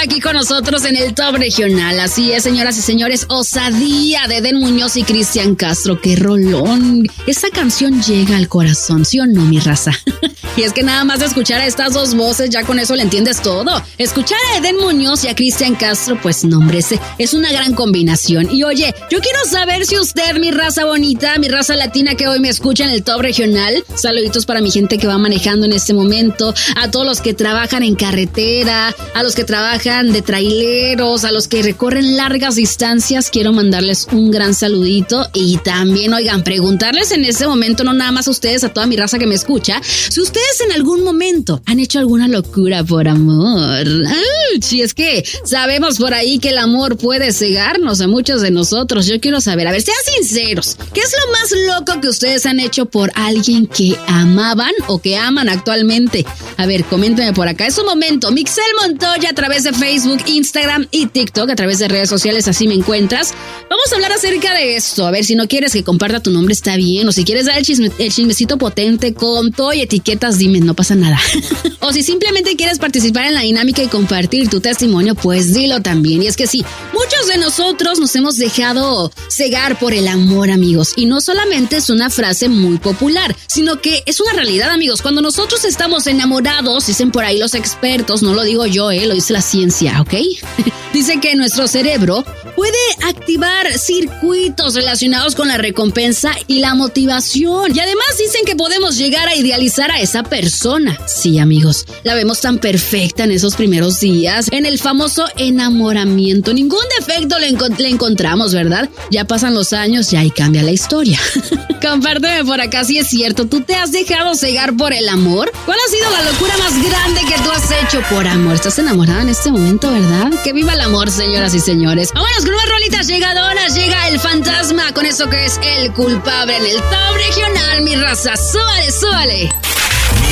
aquí con nosotros en el Top Regional. Así es, señoras y señores, Osadía de Edén Muñoz y Cristian Castro. ¡Qué rolón! Esa canción llega al corazón, ¿sí o no, mi raza? Y es que nada más de escuchar a estas dos voces, ya con eso le entiendes todo. Escuchar a Edén Muñoz y a Cristian Castro, pues no, hombre, es una gran combinación. Y oye, yo quiero saber si usted, mi raza bonita, mi raza latina que hoy me escucha en el Top Regional, saluditos para mi gente que va manejando en este momento, a todos los que trabajan en carretera, a los que trabajan de traileros, a los que recorren largas distancias, quiero mandarles un gran saludito. Y también, oigan, preguntarles en este momento, no nada más a ustedes, a toda mi raza que me escucha, si ustedes en algún momento han hecho alguna locura por amor. Si es que sabemos por ahí que el amor puede cegarnos a muchos de nosotros. Yo quiero saber, a ver, sean sinceros, ¿qué es lo más loco que ustedes han hecho por alguien que amaban o que aman actualmente? A ver, coméntame por acá. Es un momento. Mixel Montoya a través de Facebook, Instagram y TikTok, a través de redes sociales, así me encuentras. Vamos a hablar acerca de esto. A ver, si no quieres que comparta tu nombre, está bien. O si quieres dar el chismecito potente con todo y etiquetas, dime, no pasa nada. O si simplemente quieres participar en la dinámica y compartir tu testimonio, pues dilo también. Y es que sí, muchos de nosotros nos hemos dejado cegar por el amor, amigos. Y no solamente es una frase muy popular, sino que es una realidad, amigos. Cuando nosotros estamos enamorados, dicen por ahí los expertos, no lo digo yo, lo dice la ciencia, ¿ok? Dice que nuestro cerebro puede activar circuitos relacionados con la recompensa y la motivación. Y además dicen que podemos llegar a idealizar a esa persona. Sí, amigos, la vemos tan perfecta en esos primeros días, en el famoso enamoramiento. Ningún defecto le encontramos, ¿verdad? Ya pasan los años, ya ahí cambia la historia. Compárteme por acá si es cierto. ¿Tú te has dejado cegar por el amor? ¿Cuál ha sido la locura más grande que tú has hecho por amor? ¿Estás enamorada en este momento, verdad? ¡Que viva el amor, señoras y señores! Vámonos con unas rolitas llegadoras. Llega el fantasma con eso que es El Culpable en el Top Regional, mi raza. ¡Súbale, súbale!